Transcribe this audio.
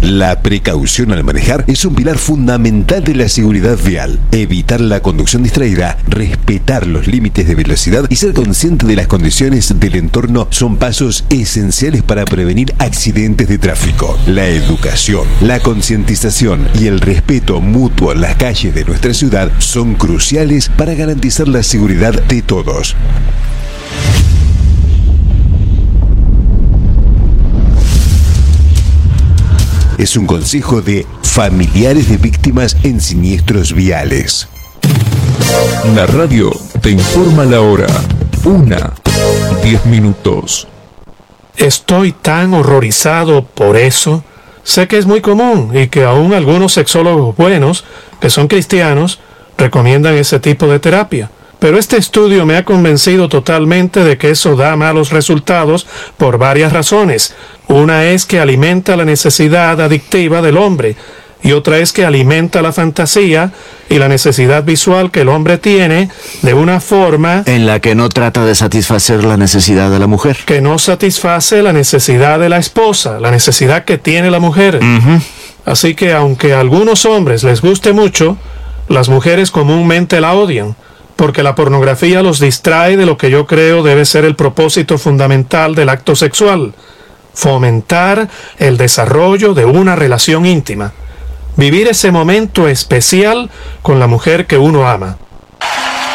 La precaución al manejar es un pilar fundamental de la seguridad vial. Evitar la conducción distraída, respetar los límites de velocidad y ser consciente de las condiciones del entorno son pasos esenciales para prevenir accidentes de tráfico. La educación, la concientización y el respeto mutuo en las calles de nuestra ciudad son cruciales para garantizar la seguridad de todos. Es un consejo de familiares de víctimas en siniestros viales. La radio te informa la hora. 1:10. Estoy tan horrorizado por eso. Sé que es muy común y que aún algunos sexólogos buenos, que son cristianos, recomiendan ese tipo de terapia. Pero este estudio me ha convencido totalmente de que eso da malos resultados por varias razones. Una es que alimenta la necesidad adictiva del hombre, y otra es que alimenta la fantasía y la necesidad visual que el hombre tiene de una forma en la que no trata de satisfacer la necesidad de la mujer. Que no satisface la necesidad de la esposa, la necesidad que tiene la mujer. Así que aunque a algunos hombres les guste mucho, las mujeres comúnmente la odian, porque la pornografía los distrae de lo que yo creo debe ser el propósito fundamental del acto sexual: fomentar el desarrollo de una relación íntima, vivir ese momento especial con la mujer que uno ama.